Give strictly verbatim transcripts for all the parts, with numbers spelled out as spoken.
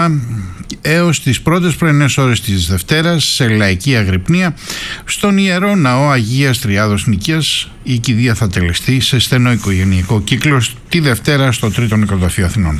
έως τις πρώτες πρωινές ώρες της Δευτέρας σε λαϊκή αγρυπνία στον Ιερό Ναό Αγίας Τριάδος Νικίας. Η κηδεία θα τελεστεί σε στενό οικογενειακό κύκλο τη Δευτέρα στο Τρίτο Νεκροταφείο Αθηνών.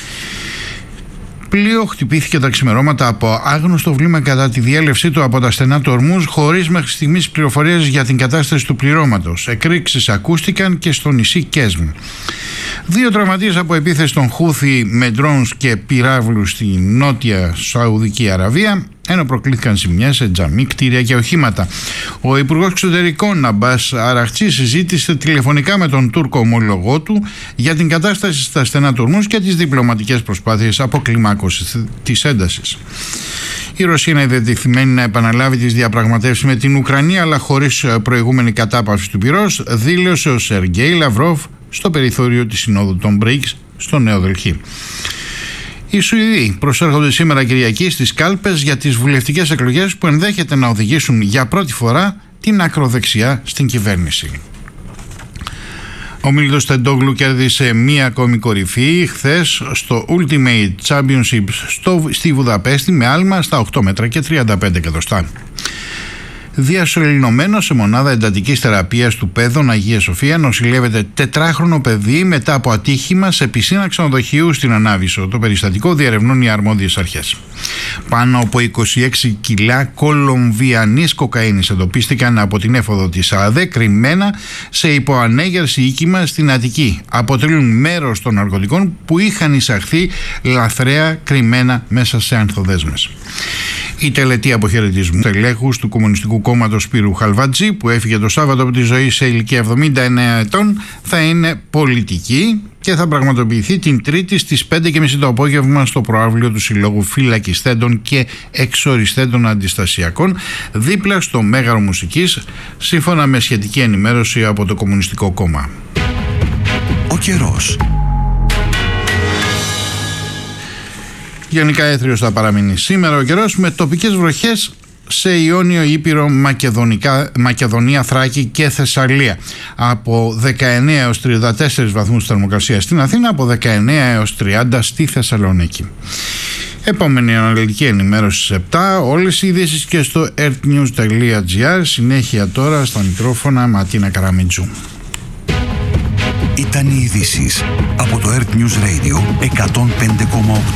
Πλοίο χτυπήθηκε τα ξημερώματα από άγνωστο βλήμα κατά τη διέλευσή του από τα στενά του Ορμούζ, χωρίς μέχρι στιγμής πληροφορίες για την κατάσταση του πληρώματος. Εκρήξεις ακούστηκαν και στο νησί Κέσμ. Δύο τραυματίες από επίθεση των Χούθι με ντρόουνς και πυράβλους στη νότια Σαουδική Αραβία, ενώ προκλήθηκαν ζημιές σε τζαμί, κτίρια και οχήματα. Ο Υπουργός Εξωτερικών Αμπάς Αραχτσί συζήτησε τηλεφωνικά με τον Τούρκο ομόλογό του για την κατάσταση στα στενά του Ορμούζ και τις διπλωματικές προσπάθειες αποκλιμάκωσης της έντασης. Η Ρωσία είναι διατεθειμένη να επαναλάβει τις διαπραγματεύσεις με την Ουκρανία, αλλά χωρίς προηγούμενη κατάπαυση του πυρός, δήλωσε ο Σεργέη Λαυρόβ στο περιθώριο της Συνόδου των μπρικς στο Νέο Δελχή. Οι Σουηδοί προσέρχονται σήμερα Κυριακή στις κάλπες για τις βουλευτικές εκλογές που ενδέχεται να οδηγήσουν για πρώτη φορά την ακροδεξιά στην κυβέρνηση. Ο Μίλτος Τεντόγλου κέρδισε μία ακόμη κορυφή χθες στο Ultimate Championship στο, στη Βουδαπέστη με άλμα στα οκτώ μέτρα και τριάντα πέντε εκατοστά. Διασωληνωμένο σε μονάδα εντατικής θεραπείας του Πέδων Αγία Σοφία νοσηλεύεται τετράχρονο παιδί μετά από ατύχημα σε πισίνα ξενοδοχείου στην Ανάβησο. Το περιστατικό διερευνούν οι αρμόδιες αρχές. Πάνω από είκοσι έξι κιλά κολομβιανής κοκαίνης εντοπίστηκαν από την έφοδο της ΑΔΕ κρυμμένα σε υποανέγερση οίκημα στην Αττική. Αποτελούν μέρος των ναρκωτικών που είχαν εισαχθεί λαθρέα κρυμμένα μέσα σε ανθοδέσμες. Η τελετή αποχαιρετισμού τελέχους του Κομμουνιστικού Κόμματος Σπύρου Χαλβατζή, που έφυγε το Σάββατο από τη ζωή σε ηλικία εβδομήντα εννέα ετών, θα είναι πολιτική και θα πραγματοποιηθεί την Τρίτη στις πέντε και μισή το απόγευμα στο προαύλιο του Συλλόγου Φυλακιστέντων και Εξοριστέντων Αντιστασιακών, δίπλα στο Μέγαρο Μουσικής, σύμφωνα με σχετική ενημέρωση από το Κομμουνιστικό Κόμμα. Ο καιρός. Γενικά έθριος θα παραμείνει σήμερα ο καιρός, με τοπικές βροχές σε Ιόνιο, Ήπειρο, Μακεδονικά, Μακεδονία, Θράκη και Θεσσαλία. Από δεκαεννέα έως τριάντα τέσσερις βαθμούς θερμοκρασία στην Αθήνα, από δεκαεννέα έως τριάντα στη Θεσσαλονίκη. Επόμενη αναλυτική ενημέρωση στις επτά. Όλες οι ειδήσεις και στο earthnews τελεία gr. Συνέχεια τώρα στα μικρόφωνα Ματίνα Καραμιτζού. Ήταν οι ειδήσεις από το Earth News Radio εκατόν πέντε κόμμα οκτώ.